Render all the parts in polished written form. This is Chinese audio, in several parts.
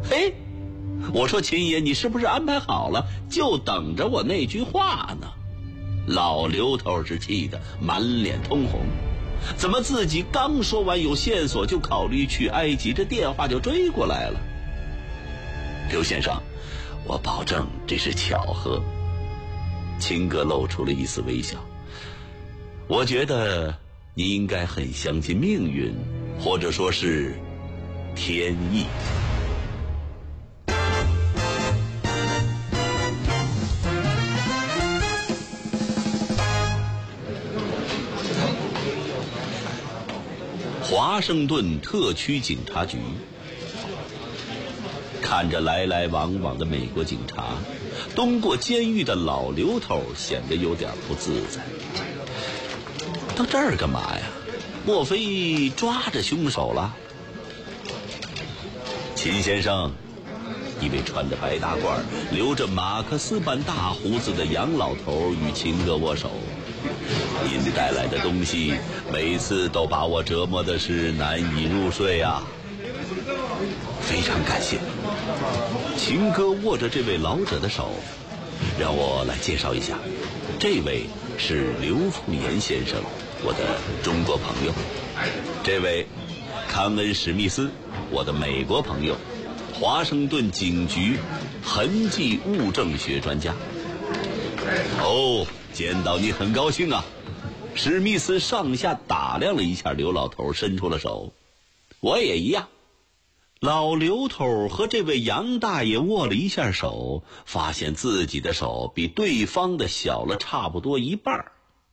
嘿，我说秦爷，你是不是安排好了，就等着我那句话呢？老刘头是气得满脸通红，怎么自己刚说完有线索就考虑去埃及，这电话就追过来了。刘先生，我保证这是巧合。秦哥露出了一丝微笑。我觉得你应该很相信命运，或者说是天意。华盛顿特区警察局，看着来来往往的美国警察，东过监狱的老刘头显得有点不自在。到这儿干嘛呀？莫非抓着凶手了？秦先生，一位穿着白大褂、留着马克思般大胡子的洋老头与秦哥握手。您带来的东西每次都把我折磨的是难以入睡啊！非常感谢。秦哥握着这位老者的手，让我来介绍一下，这位是刘凤岩先生，我的中国朋友；这位康恩·史密斯，我的美国朋友，华盛顿警局痕迹物证学专家。哦，见到你很高兴啊！史密斯上下打量了一下刘老头，伸出了手。我也一样。老刘头和这位杨大爷握了一下手，发现自己的手比对方的小了差不多一半。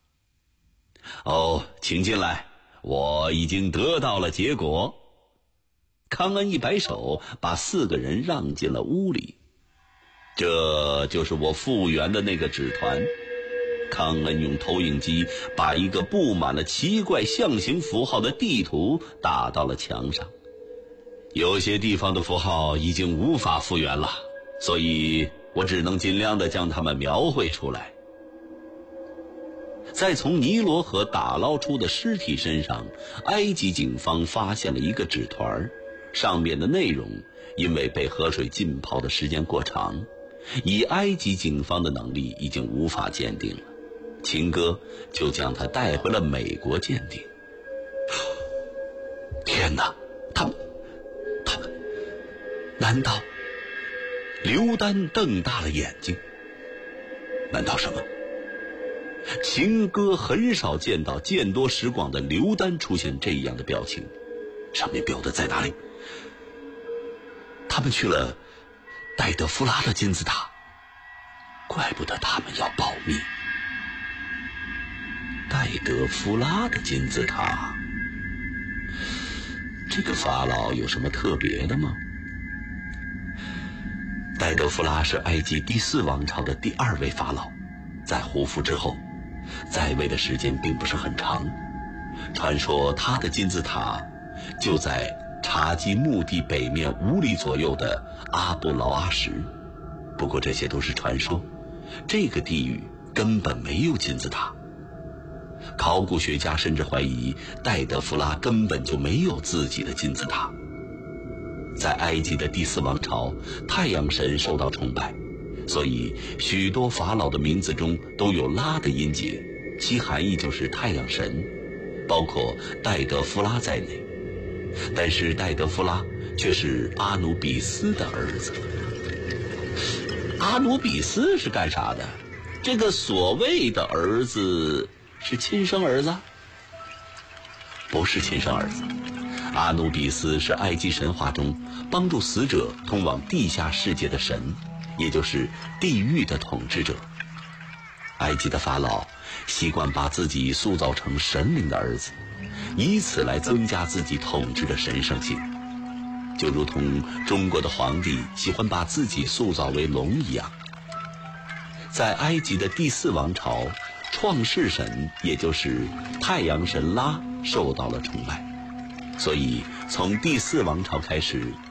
哦，请进来，我已经得到了结果。康恩一摆手，把4个人让进了屋里。这就是我复原的那个纸团。康恩用投影机把一个布满了奇怪象形符号的地图打到了墙上。有些地方的符号已经无法复原了，所以我只能尽量地将它们描绘出来。在从尼罗河打捞出的尸体身上，埃及警方发现了一个纸团，上面的内容因为被河水浸泡的时间过长，以埃及警方的能力已经无法鉴定了。秦哥就将他带回了美国鉴定。天哪，他们，难道？刘丹瞪大了眼睛。难道什么？秦哥很少见到见多识广的刘丹出现这样的表情。上面标的在哪里？他们去了戴德夫拉的金字塔，怪不得他们要保密。戴德夫拉的金字塔，这个法老有什么特别的吗？戴德夫拉是埃及第4王朝的第2位法老，在胡夫之后，在位的时间并不是很长。传说他的金字塔就在察基墓地北面5里左右的阿布劳阿什，不过这些都是传说，这个地域根本没有金字塔。考古学家甚至怀疑戴德夫拉根本就没有自己的金字塔。在埃及的第4王朝，太阳神受到崇拜，所以许多法老的名字中都有拉的音节，其含义就是太阳神，包括戴德夫拉在内。但是戴德夫拉却是阿努比斯的儿子。阿努比斯是干啥的？这个所谓的儿子是亲生儿子？不是亲生儿子。阿努比斯是埃及神话中帮助死者通往地下世界的神，也就是地狱的统治者。埃及的法老习惯把自己塑造成神灵的儿子，以此来增加自己统治的神圣性，就如同中国的皇帝喜欢把自己塑造为龙一样。在埃及的第4王朝，创世神也就是太阳神拉受到了崇拜，所以从第4王朝开始，